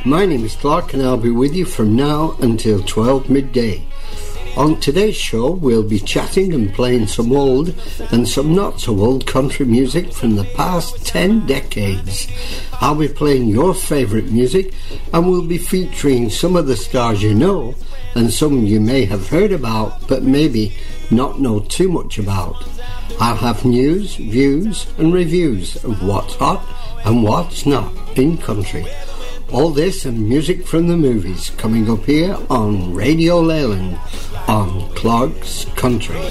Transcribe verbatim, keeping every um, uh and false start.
My name is Clark and I'll be with you from now until twelve midday. On today's show we'll be chatting and playing some old and some not so old country music from the past ten decades. I'll be playing your favourite music and we'll be featuring some of the stars you know and some you may have heard about but maybe not know too much about. I'll have news, views and reviews of what's hot and what's not in country. All this and music from the movies coming up here on Radio Leyland on Clark's Country.